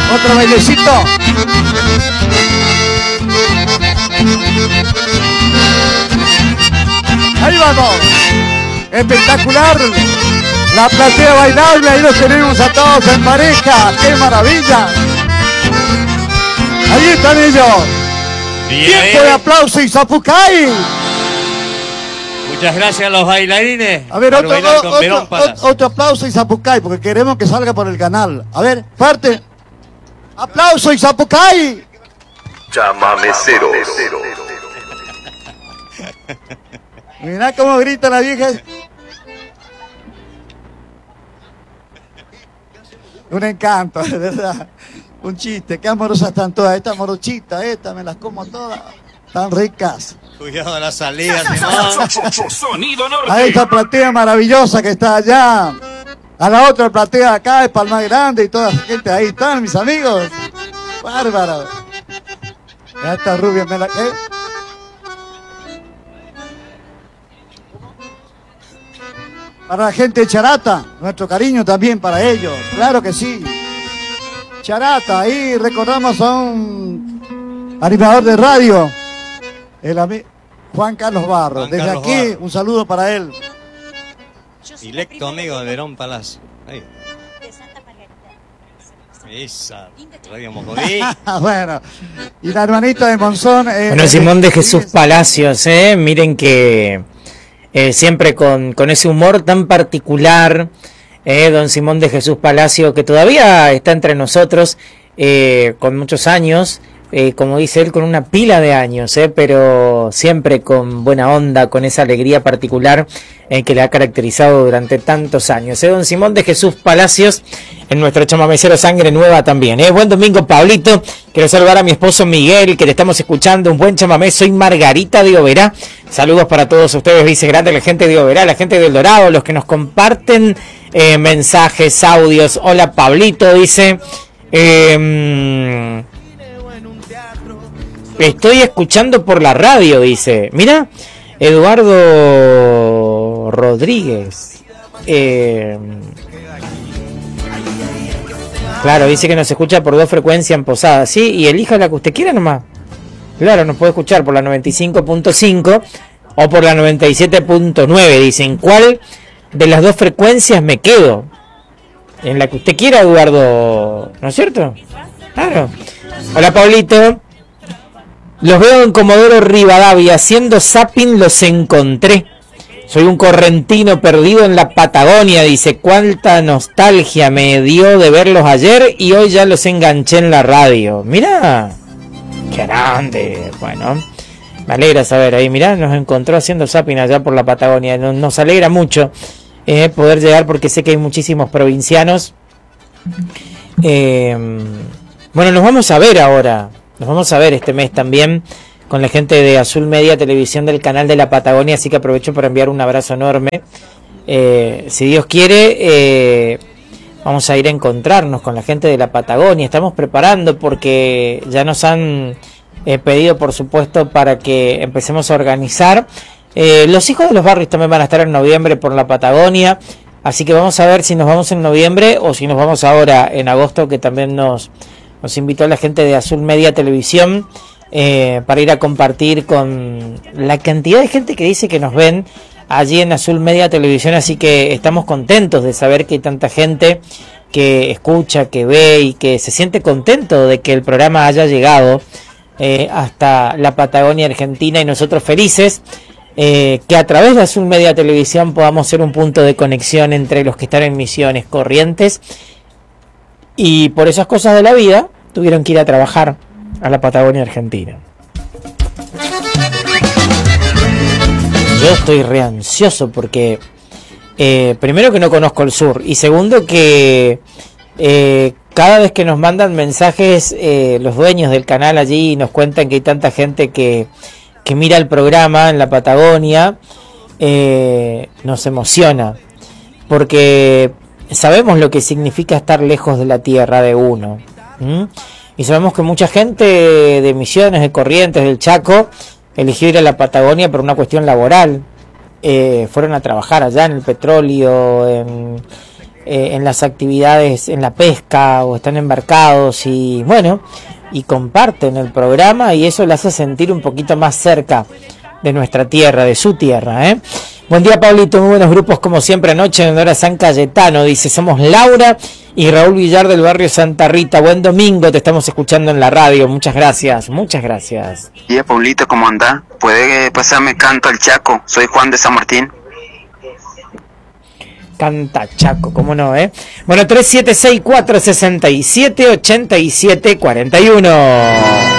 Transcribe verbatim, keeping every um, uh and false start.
Otro bailecito. Ahí vamos. Espectacular. La platea bailable, ahí los tenemos a todos en pareja. ¡Qué maravilla! Ahí están ellos. Bien, Tiempo de aplauso y Zapucay. Muchas gracias a los bailarines. A ver, por otro, bailar con otro, Verón otro, Palas. otro aplauso y Zapucay, porque queremos que salga por el canal. A ver, fuerte. Aplauso y Zapucay. Chamamecero. Mirá cómo grita la vieja. Un encanto, de verdad. Un chiste. Qué amorosas están todas. Esta morochita, esta, me las como todas. Tan ricas. Cuidado a la salida, Simón. Sonido norte. A esta platea maravillosa que está allá. A la otra platea acá, es Palma Grande y toda la gente. Ahí están, mis amigos. Bárbaro. Ya está rubia, me la... ¿eh? Para la gente de Charata, nuestro cariño también para ellos, claro que sí. Charata, ahí recordamos a un animador de radio, el amigo Juan Carlos Barro. Juan Desde Carlos aquí, Barro. un saludo para él. Directo amigo de Verón Palas. Ahí. Esa, Radio Mocoví. Bueno, y la hermanita de Monzón. Eh, Bueno, Simón de Jesús Palacios, eh, miren que eh, siempre con, con ese humor tan particular, eh, don Simón de Jesús Palacio, que todavía está entre nosotros, eh, con muchos años, eh, como dice él, con una pila de años, eh, pero siempre con buena onda, con esa alegría particular eh, que le ha caracterizado durante tantos años. Eh, don Simón de Jesús Palacios, en nuestro chamamecero Sangre Nueva también. Eh. Buen domingo, Pablito. Quiero saludar a mi esposo Miguel, que le estamos escuchando. Un buen chamamé. Soy Margarita de Oberá. Saludos para todos ustedes, dice grande la gente de Oberá, la gente del Dorado, los que nos comparten eh, mensajes, audios. Hola, Pablito, dice. Eh, estoy escuchando por la radio, dice. Mira, Eduardo Rodríguez. Eh, Claro, dice que nos escucha por dos frecuencias en Posada, ¿sí? Y elija la que usted quiera nomás. Claro, nos puede escuchar por la noventa y cinco punto cinco o por la noventa y siete punto nueve. Dicen, ¿cuál de las dos frecuencias me quedo? En la que usted quiera, Eduardo, ¿no es cierto? Claro. Hola, Pablito. Los veo en Comodoro Rivadavia, haciendo zapping los encontré. Soy un correntino perdido en la Patagonia, dice, cuánta nostalgia me dio de verlos ayer y hoy ya los enganché en la radio. Mirá, qué grande. Bueno, me alegra saber ahí, mirá, nos encontró haciendo zapping allá por la Patagonia. Nos, nos alegra mucho eh, poder llegar porque sé que hay muchísimos provincianos. Eh, bueno, nos vamos a ver ahora, nos vamos a ver este mes también con la gente de Azul Media Televisión del canal de la Patagonia, así que aprovecho para enviar un abrazo enorme. Eh, si Dios quiere, eh, vamos a ir a encontrarnos con la gente de la Patagonia. Estamos preparando porque ya nos han eh, pedido, por supuesto, para que empecemos a organizar. Eh, los hijos de los barrios también van a estar en noviembre por la Patagonia, así que vamos a ver si nos vamos en noviembre o si nos vamos ahora en agosto, que también nos, nos invitó la gente de Azul Media Televisión. Eh, para ir a compartir con la cantidad de gente que dice que nos ven allí en Azul Media Televisión, así que estamos contentos de saber que hay tanta gente que escucha, que ve y que se siente contento de que el programa haya llegado eh, hasta la Patagonia Argentina, y nosotros felices eh, que a través de Azul Media Televisión podamos ser un punto de conexión entre los que están en Misiones, Corrientes, y por esas cosas de la vida tuvieron que ir a trabajar a la Patagonia Argentina. Yo estoy re ansioso porque eh, primero que no conozco el sur y segundo que eh, cada vez que nos mandan mensajes eh, los dueños del canal allí y nos cuentan que hay tanta gente que, que mira el programa en la Patagonia, eh, nos emociona porque sabemos lo que significa estar lejos de la tierra de uno. ¿Mm? Y sabemos que mucha gente de Misiones, de Corrientes, del Chaco, eligió ir a la Patagonia por una cuestión laboral. Eh, fueron a trabajar allá en el petróleo, en, eh, en las actividades, en la pesca o están embarcados y bueno, y comparten el programa y eso le hace sentir un poquito más cerca de nuestra tierra, de su tierra, ¿eh? Buen día, Pablito, muy buenos grupos como siempre anoche en honor a San Cayetano, dice, somos Laura y Raúl Villar del barrio Santa Rita, buen domingo, te estamos escuchando en la radio, muchas gracias, muchas gracias. Buen día, Pablito, ¿cómo anda? ¿Puede pasarme Canto al Chaco? Soy Juan de San Martín. Canta Chaco, cómo no, ¿eh? Bueno, tres siete seis cuatro seis siete ocho siete cuatro uno.